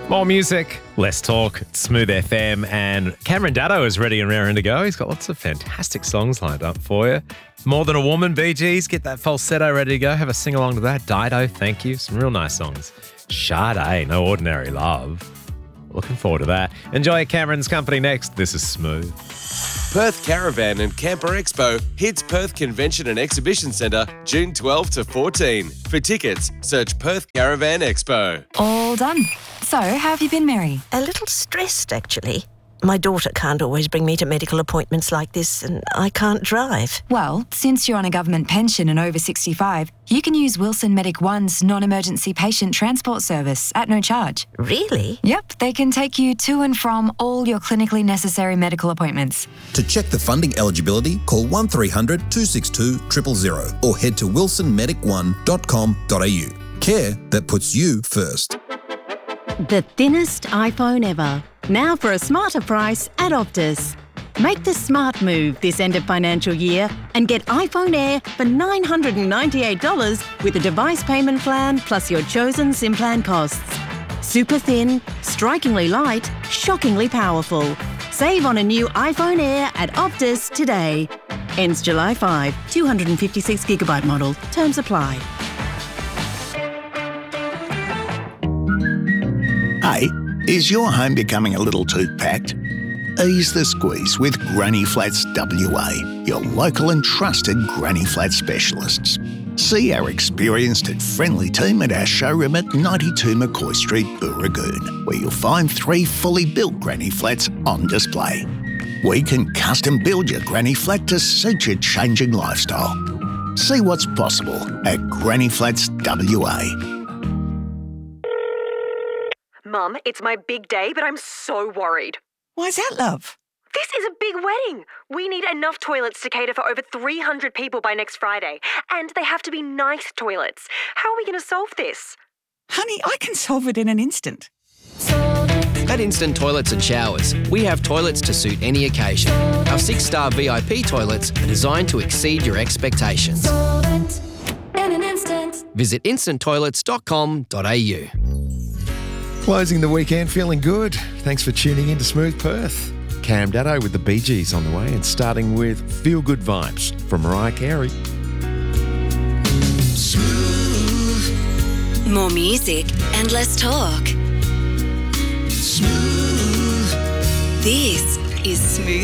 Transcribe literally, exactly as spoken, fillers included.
More music, less talk. It's Smooth F M, and Cameron Daddo is ready and raring to go. He's got lots of fantastic songs lined up for you. More Than a Woman, Bee Gees, get that falsetto ready to go. Have a sing along to that. Dido, thank you. Some real nice songs. Sade, No Ordinary Love. Looking forward to that. Enjoy Cameron's company next. This is Smooth. Perth Caravan and Camper Expo hits Perth Convention and Exhibition Centre June twelfth to fourteenth. For tickets, search Perth Caravan Expo. All done. So, how have you been, Mary? A little stressed, actually. My daughter can't always bring me to medical appointments like this, and I can't drive. Well, since you're on a government pension and over sixty-five, you can use Wilson Medic One's non-emergency patient transport service at no charge. Really? Yep, they can take you to and from all your clinically necessary medical appointments. To check the funding eligibility, call one three hundred two six two zero zero zero or head to wilson medic one dot com dot a u. Care that puts you first. The thinnest iPhone ever. Now for a smarter price at Optus. Make the smart move this end of financial year and get iPhone Air for nine hundred ninety-eight dollars with a device payment plan plus your chosen SIM plan costs. Super thin, strikingly light, shockingly powerful. Save on a new iPhone Air at Optus today. Ends July fifth, two hundred fifty-six gigabyte model. Terms apply. Hey, is your home becoming a little too packed? Ease the squeeze with Granny Flats W A, your local and trusted Granny Flat specialists. See our experienced and friendly team at our showroom at ninety-two McCoy Street, Booragoon, where you'll find three fully built Granny Flats on display. We can custom build your Granny Flat to suit your changing lifestyle. See what's possible at Granny Flats W A. Mum, it's my big day, but I'm so worried. Why's that, love? This is a big wedding. We need enough toilets to cater for over three hundred people by next Friday. And they have to be nice toilets. How are we going to solve this? Honey, I can solve it in an instant. At Instant Toilets and Showers, we have toilets to suit any occasion. Our six-star V I P toilets are designed to exceed your expectations. Visit instant toilets dot com dot a u. Closing the weekend feeling good. Thanks for tuning in to Smooth Perth. Cam Daddo with the Bee Gees on the way, and starting with Feel Good Vibes from Mariah Carey. Smooth. More music and less talk. Smooth. This is Smooth